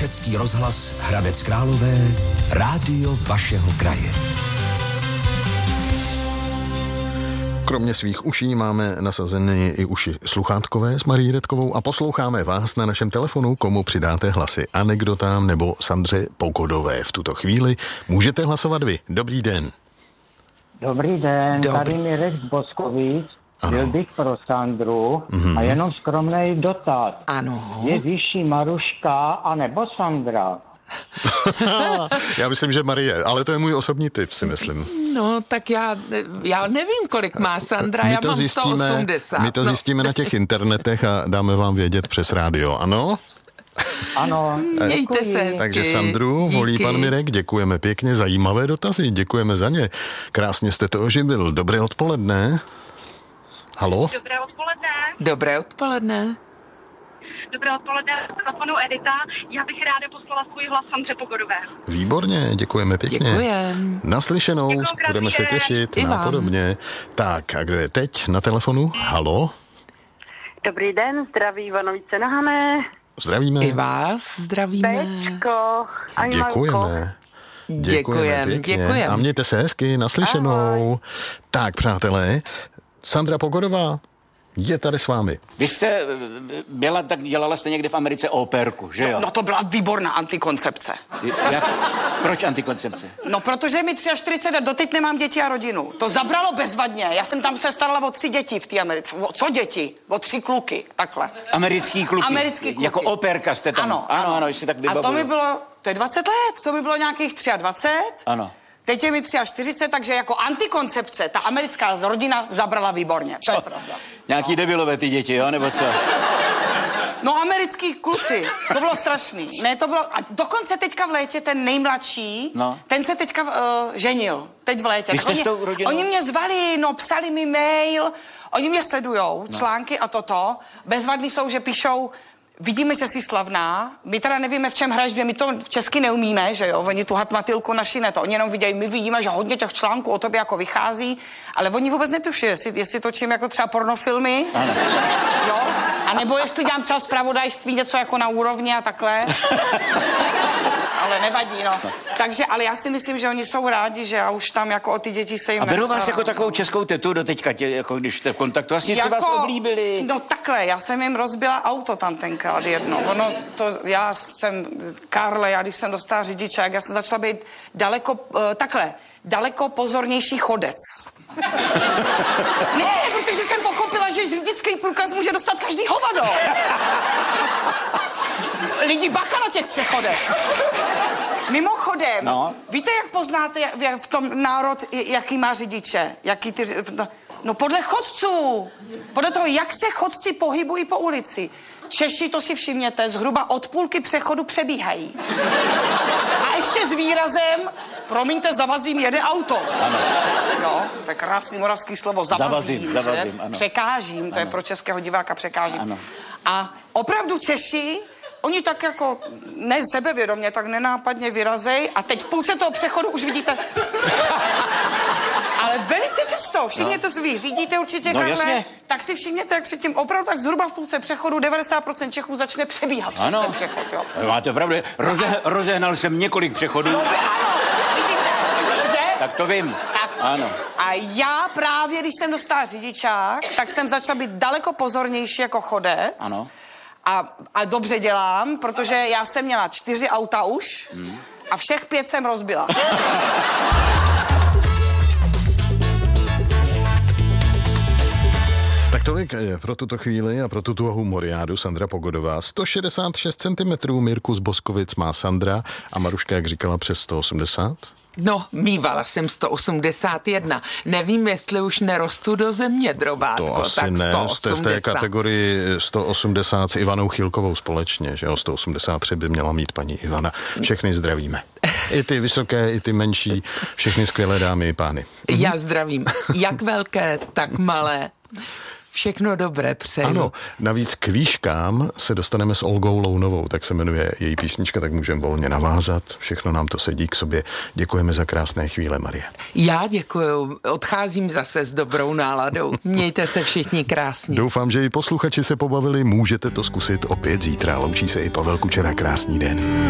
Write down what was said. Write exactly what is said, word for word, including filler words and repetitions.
Český rozhlas Hradec Králové, rádio vašeho kraje. Kromě svých uší máme nasazeny i uši sluchátkové s Marií Redkovou a posloucháme vás na našem telefonu, komu přidáte hlasy anekdotám nebo Sandře Pogodové. V tuto chvíli můžete hlasovat vy. Dobrý den. Dobrý den, Dobrý. Tady Mirek z Boskovic. Byl bych pro Sandru mm-hmm. a jenom skromnej dotaz. Ano. Je vyšší Maruška anebo Sandra? Já myslím, že Marie, ale to je můj osobní tip, si myslím. No, tak já, já nevím, kolik má Sandra, my já to mám zjistíme, sto osmdesát. My to no. zjistíme na těch internetech a dáme vám vědět přes rádio, ano? Ano. Mějte se hezky. Takže Sandru volí pan Mirek, děkujeme pěkně, zajímavé dotazy, děkujeme za ně. Krásně jste to oživil, dobré odpoledne. Halo? Dobré odpoledne. Dobré odpoledne. Dobré odpoledne, telefonu Edita. Já bych ráda poslala svůj hlas Sandře Pogodové. Výborně, děkujeme pěkně. Děkujem. Naslyšenou, Děkujem, budeme se těšit, I vám. napodobně. Tak, a kdo je teď na telefonu? Halo? Dobrý den, zdraví Ivanovice na Hané. Zdravíme. I vás zdravíme. Pečko, a Děkujeme. Děkujeme, pěkně. děkujeme. A mějte se hezky, naslyšenou. Ahoj. Tak, přátelé, Sandra Pogodová je tady s vámi. Vy jste byla, tak dělala jste někde v Americe operku, že jo? No to byla výborná antikoncepce. Jak? Proč antikoncepce? No protože mi čtyřicet tři a doteď nemám děti a rodinu. To zabralo bezvadně. Já jsem tam se starala o tři děti v té Americe. O, co děti? O tři kluky, takhle. Americký kluky. Americký kluky. Jako operka jste tam. Ano, ano, ano. ano, si tak A vybavuju. to mi bylo, to je dvacet let, to mi bylo nějakých dvacet tři. Ano. Teď je mi čtyřicet tři, takže jako antikoncepce ta americká rodina zabrala výborně. To je pravda. Nějaký debilové ty děti, jo, nebo co? No americký kluci, to bylo strašný. Ne, to bylo, a dokonce teďka v létě ten nejmladší, No. ten se teďka uh, ženil, teď v létě. Vy Tak jste oni, s tou rodinou? oni mě zvali, no psali mi mail, oni mě sledujou, no. články a toto. Bezvadný jsou, že píšou, vidíme, že jsi slavná, my teda nevíme, v čem hraješ, my to v česky neumíme, že jo, oni tu hatmatilku naši ne to, oni jenom vidějí, my vidíme, že hodně těch článků o tobě jako vychází, ale oni vůbec netuší, jestli, jestli točím jako třeba pornofilmy, ano. Jo, a nebo jestli dělám třeba zpravodajství něco jako na úrovni a takhle, ale nevadí, no. Takže, ale já si myslím, že oni jsou rádi, že já už tam jako o ty děti se jim A berou vás nestarám. jako takovou českou tetu do teďka, tě, jako když jste v kontaktu, vlastně si vás oblíbili. No takhle, já jsem jim rozbila auto tam tenkrát jedno. Ono to, já jsem, Karle, já když jsem dostala řidičák, já jsem začala být daleko, uh, takhle, daleko pozornější chodec. Ne, protože jsem pochopila, že řidičský průkaz může dostat každý hovado. Lidi, bacha na těch přechodech. Mimochodem, no. Víte, jak poznáte jak v tom národ, jaký má řidiče? Jaký ty, no podle chodců. Podle toho, jak se chodci pohybují po ulici. Češi, to si všimněte, zhruba od půlky přechodu přebíhají. A ještě s výrazem, promiňte, zavazím, jede auto. Ano. Jo, to je krásný moravský slovo, zavazím. Zavazím, zavazím, ano. Překážím, to ano. je pro českého diváka překážím. Ano. A opravdu Češi, oni tak jako ne sebevědomě, tak nenápadně vyrazej a teď v půlce toho přechodu už vidíte... Ale velice často, všimněte si, vy řídíte určitě, No, Karle, jasně. tak si všimněte, jak předtím opravdu tak zhruba v půlce přechodu devadesát procent Čechů začne přebíhat přes Ano. ten přechod, jo. Máte pravdu, Roze, rozehnal jsem několik přechodů, No, ano, vidíte, že? tak to vím. Tak. Ano. A já právě, když jsem dostala řidičák, tak jsem začala být daleko pozornější jako chodec. Ano. A, a dobře dělám, protože já jsem měla čtyři auta už hmm. a všech pět jsem rozbila. Tak tolik je pro tuto chvíli a pro tuto humoriádu Sandra Pogodová. sto šedesát šest centimetrů, Mirku z Boskovic má Sandra a Maruška, jak říkala, přes sto osmdesát. No, mývala jsem sto osmdesát jedna. Nevím, jestli už nerostu do země, drobátko. To asi tak ne, sto osmdesát. jste v té kategorii sto osmdesát s Ivanou Chýlkovou společně, že jo, sto osmdesát tři by měla mít paní Ivana. Všechny zdravíme. I ty vysoké, i ty menší, všechny skvělé dámy i pány. Já zdravím. Jak velké, tak malé. Všechno dobré přeju. Ano, navíc k výškám se dostaneme s Olgou Lounovou, tak se jmenuje její písnička, tak můžeme volně navázat. Všechno nám to sedí k sobě. Děkujeme za krásné chvíle, Marie. Já děkuju. Odcházím zase s dobrou náladou. Mějte se všichni krásně. Doufám, že i posluchači se pobavili. Můžete to zkusit opět zítra. Loučí se i Pavel Kučera. Krásný den.